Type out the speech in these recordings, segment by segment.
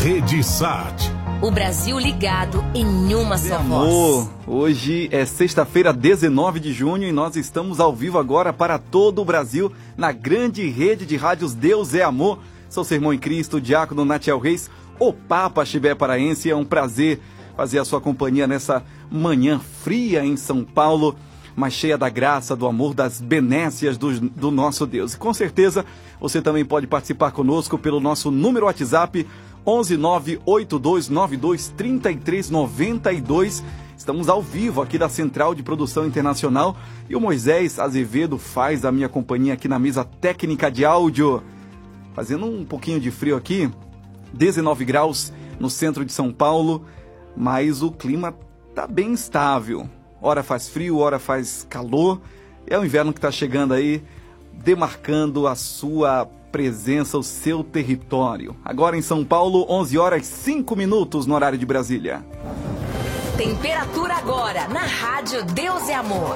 Rede Sat. O Brasil ligado em uma só Amor, voz. hoje é sexta-feira, 19 de junho, e nós estamos ao vivo agora para todo o Brasil, na grande rede de rádios Deus é Amor. Sou seu irmão em Cristo, diácono Natiel Reis, o Papa Chibé Paraense. É um prazer fazer a sua companhia nessa manhã fria em São Paulo, mas cheia da graça, do amor, das benécias do nosso Deus. E com certeza você também pode participar conosco pelo nosso número WhatsApp 11982923392. Estamos ao vivo aqui da Central de Produção Internacional e o Moisés Azevedo faz a minha companhia aqui na mesa técnica de áudio. Fazendo um pouquinho de frio aqui, 19 graus no centro de São Paulo, mas o clima tá bem estável. Hora faz frio, hora faz calor. É o inverno que está chegando aí, demarcando a sua presença, o seu território. Agora em São Paulo, 11 horas 5 minutos no horário de Brasília. Temperatura agora na rádio Deus é Amor.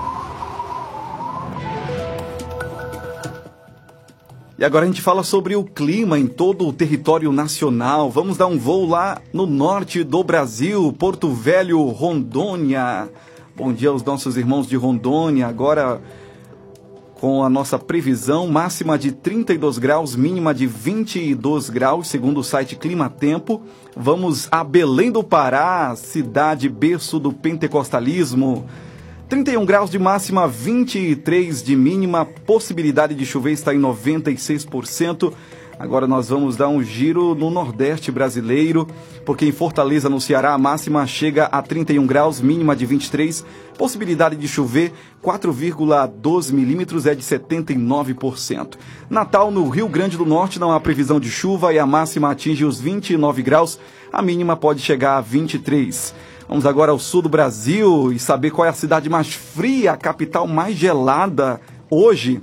E agora a gente fala sobre o clima em todo o território nacional. Vamos dar um voo lá no norte do Brasil, Porto Velho, Rondônia. Bom dia aos nossos irmãos de Rondônia. Agora com a nossa previsão máxima de 32 graus, mínima de 22 graus, segundo o site Clima Tempo. Vamos a Belém do Pará, cidade berço do pentecostalismo. 31 graus de máxima, 23 de mínima, possibilidade de chover está em 96%. Agora nós vamos dar um giro no Nordeste brasileiro, porque em Fortaleza, no Ceará, a máxima chega a 31 graus, mínima de 23, possibilidade de chover 4,12 milímetros é de 79%. Natal, no Rio Grande do Norte, não há previsão de chuva e a máxima atinge os 29 graus, a mínima pode chegar a 23. Vamos agora ao sul do Brasil e saber qual é a cidade mais fria, a capital mais gelada hoje.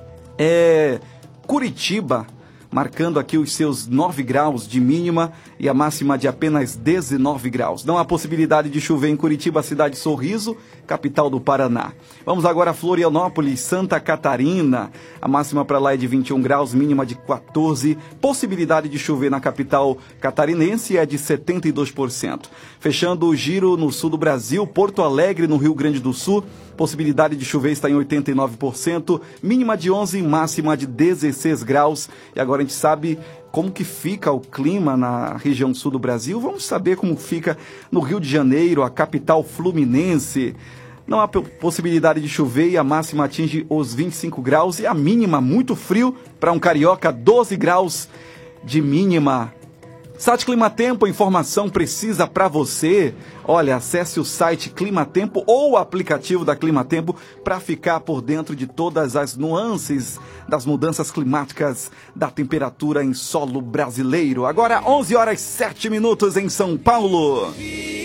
É Curitiba, marcando aqui os seus 9 graus de mínima e a máxima de apenas 19 graus. Não há possibilidade de chover em Curitiba, cidade Sorriso, capital do Paraná. Vamos agora a Florianópolis, Santa Catarina. A máxima para lá é de 21 graus, mínima de 14. Possibilidade de chover na capital catarinense é de 72%. Fechando o giro no sul do Brasil, Porto Alegre, no Rio Grande do Sul. Possibilidade de chover está em 89%, mínima de 11, máxima de 16 graus. E agora a gente sabe como que fica o clima na região sul do Brasil. Vamos saber como fica no Rio de Janeiro, a capital fluminense. Não há possibilidade de chover e a máxima atinge os 25 graus e a mínima, muito frio, para um carioca, 12 graus de mínima. Site Clima Tempo, informação precisa para você. Olha, acesse o site Clima Tempo ou o aplicativo da Clima Tempo para ficar por dentro de todas as nuances das mudanças climáticas da temperatura em solo brasileiro. Agora 11 horas 7 minutos em São Paulo.